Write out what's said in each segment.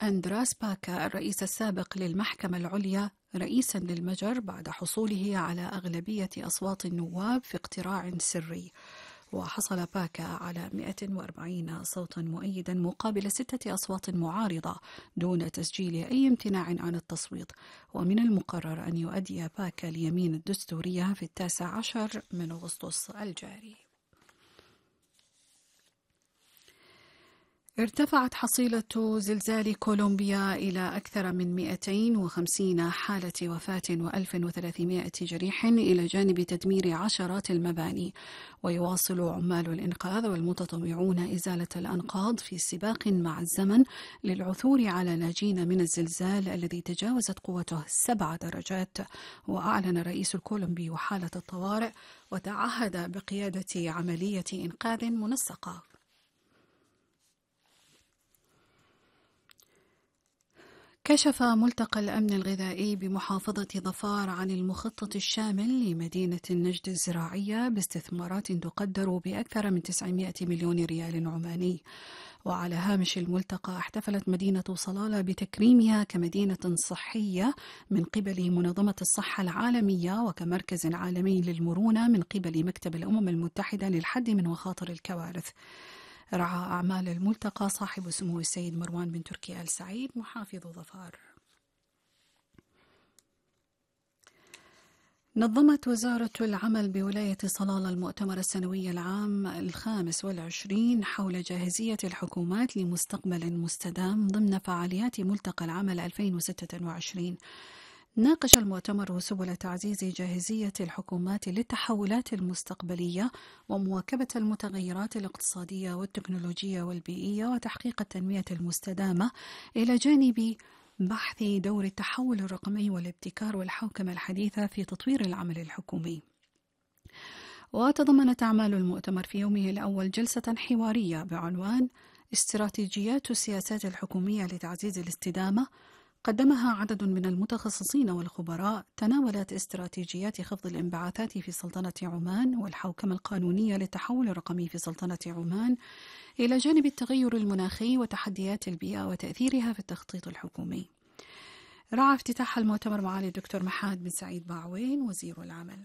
أندراس باكا الرئيس السابق للمحكمة العليا رئيسا للمجر بعد حصوله على أغلبية أصوات النواب في اقتراع سري. وحصل باكا على 140 صوتا مؤيدا مقابل 6 أصوات معارضة دون تسجيل أي امتناع عن التصويت. ومن المقرر أن يؤدي باكا اليمين الدستورية في 19 من أغسطس الجاري. ارتفعت حصيلة زلزال كولومبيا إلى أكثر من 250 حالة وفاة و1300 جريح إلى جانب تدمير عشرات المباني. ويواصل عمال الإنقاذ والمتطوعون إزالة الأنقاض في سباق مع الزمن للعثور على ناجين من الزلزال الذي تجاوزت قوته 7 درجات. وأعلن الرئيس الكولومبي حالة الطوارئ وتعهد بقيادة عملية إنقاذ منسقة. كشف ملتقى الأمن الغذائي بمحافظة ظفار عن المخطط الشامل لمدينة النجد الزراعية باستثمارات تقدر بأكثر من 900 مليون ريال عماني. وعلى هامش الملتقى احتفلت مدينة صلالة بتكريمها كمدينة صحية من قبل منظمة الصحة العالمية وكمركز عالمي للمرونة من قبل مكتب الأمم المتحدة للحد من مخاطر الكوارث. رعى أعمال الملتقى صاحب سمو السيد مروان بن تركي آل سعيد محافظ ظفار. نظمت وزارة العمل بولاية صلالة المؤتمر السنوي العام 25 حول جاهزية الحكومات لمستقبل مستدام ضمن فعاليات ملتقى العمل 2026. ناقش المؤتمر سبل تعزيز جاهزية الحكومات للتحولات المستقبلية ومواكبة المتغيرات الاقتصادية والتكنولوجية والبيئية وتحقيق التنمية المستدامة، إلى جانب بحث دور التحول الرقمي والابتكار والحوكمة الحديثة في تطوير العمل الحكومي. وتضمنت أعمال المؤتمر في يومه الأول جلسة حوارية بعنوان استراتيجيات السياسات الحكومية لتعزيز الاستدامة، قدمها عدد من المتخصصين والخبراء، تناولت استراتيجيات خفض الانبعاثات في سلطنة عمان والحوكمة القانونية للتحول الرقمي في سلطنة عمان، إلى جانب التغير المناخي وتحديات البيئة وتأثيرها في التخطيط الحكومي. رعى افتتاح المؤتمر معالي الدكتور محمد بن سعيد باعوين وزير العمل.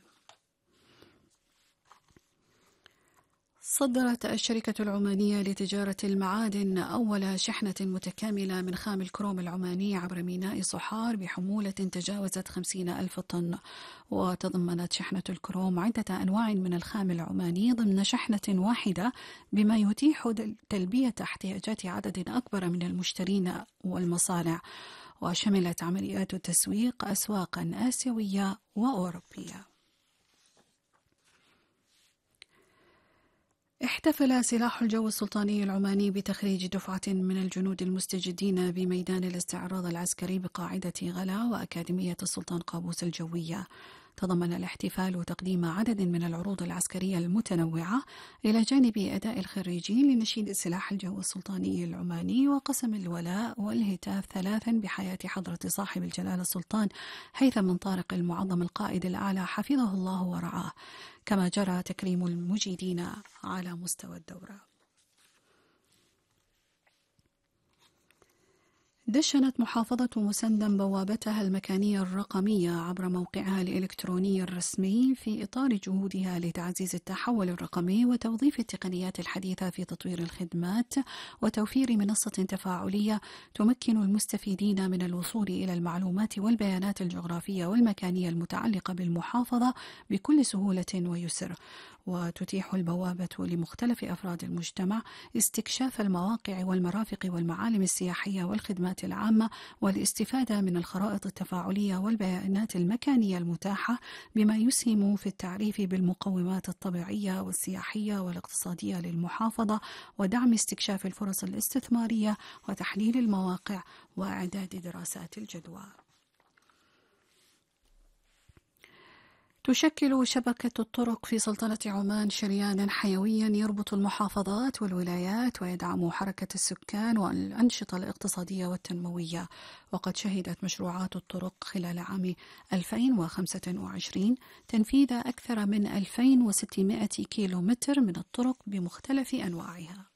صدرت الشركة العمانية لتجارة المعادن أول شحنة متكاملة من خام الكروم العماني عبر ميناء صحار بحمولة تجاوزت 50,000 طن. وتضمنت شحنة الكروم عدة أنواع من الخام العماني ضمن شحنة واحدة، بما يتيح تلبية احتياجات عدد أكبر من المشترين والمصانع. وشملت عمليات التسويق أسواقا آسيوية وأوروبية. احتفل سلاح الجو السلطاني العماني بتخريج دفعة من الجنود المستجدين بميدان الاستعراض العسكري بقاعدة غلا وأكاديمية السلطان قابوس الجوية. تضمن الاحتفال تقديم عدد من العروض العسكرية المتنوعة إلى جانب أداء الخريجين لنشيد سلاح الجو السلطاني العماني وقسم الولاء والهتاف 3 بحياة حضرة صاحب الجلالة السلطان هيثم بن طارق المعظم القائد الأعلى حفظه الله ورعاه. كما جرى تكريم المجيدين على مستوى الدورة. دشنت محافظة مسندم بوابتها المكانية الرقمية عبر موقعها الإلكتروني الرسمي في إطار جهودها لتعزيز التحول الرقمي وتوظيف التقنيات الحديثة في تطوير الخدمات وتوفير منصة تفاعلية تمكن المستفيدين من الوصول إلى المعلومات والبيانات الجغرافية والمكانية المتعلقة بالمحافظة بكل سهولة ويسر. وتتيح البوابة لمختلف أفراد المجتمع استكشاف المواقع والمرافق والمعالم السياحية والخدمات العامة والاستفادة من الخرائط التفاعلية والبيانات المكانية المتاحة، بما يسهم في التعريف بالمقومات الطبيعية والسياحية والاقتصادية للمحافظة ودعم استكشاف الفرص الاستثمارية وتحليل المواقع وإعداد دراسات الجدوى. تشكل شبكة الطرق في سلطنة عمان شريانا حيويا يربط المحافظات والولايات ويدعم حركة السكان والأنشطة الاقتصادية والتنموية. وقد شهدت مشروعات الطرق خلال عام 2025 تنفيذ أكثر من 2600 كيلومتر من الطرق بمختلف أنواعها.